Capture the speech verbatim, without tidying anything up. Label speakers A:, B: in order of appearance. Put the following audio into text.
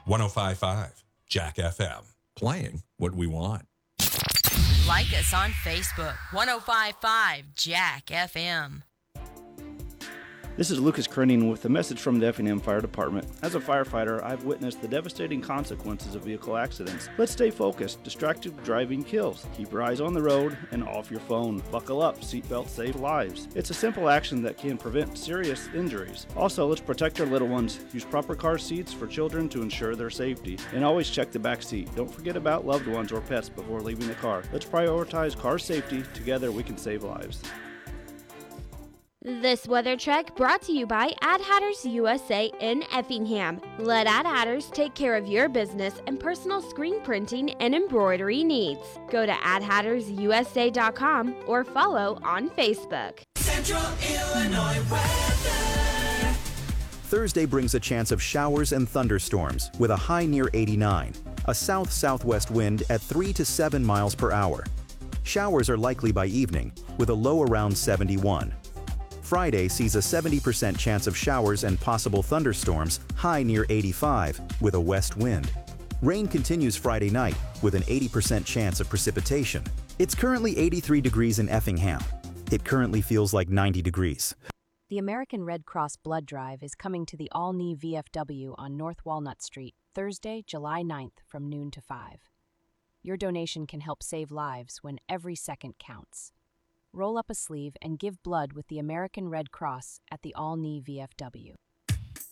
A: one oh five point five Jack F M.
B: Playing what we want.
C: Like us on Facebook, one oh five point five Jack F M.
D: This is Lucas Krenning with a message from the Effingham Fire Department. As a firefighter, I've witnessed the devastating consequences of vehicle accidents. Let's stay focused. Distracted driving kills. Keep your eyes on the road and off your phone. Buckle up. Seatbelts save lives. It's a simple action that can prevent serious injuries. Also, let's protect our little ones. Use proper car seats for children to ensure their safety. And always check the back seat. Don't forget about loved ones or pets before leaving the car. Let's prioritize car safety. Together, we can save lives.
E: This weather check brought to you by Ad Hatters U S A in Effingham. Let Ad Hatters take care of your business and personal screen printing and embroidery needs. Go to ad hatters u s a dot com or follow on Facebook.
F: Central Illinois weather.
G: Thursday brings a chance of showers and thunderstorms with a high near eighty-nine, a south-southwest wind at three to seven miles per hour. Showers are likely by evening with a low around seventy-one. Friday sees a seventy percent chance of showers and possible thunderstorms, high near eighty-five, with a west wind. Rain continues Friday night with an eighty percent chance of precipitation. It's currently eighty-three degrees in Effingham. It currently feels like ninety degrees.
H: The American Red Cross Blood Drive is coming to the Olney V F W on North Walnut Street, Thursday, July ninth from noon to five. Your donation can help save lives when every second counts. Roll up a sleeve and give blood with the American Red Cross at the Olney V F W.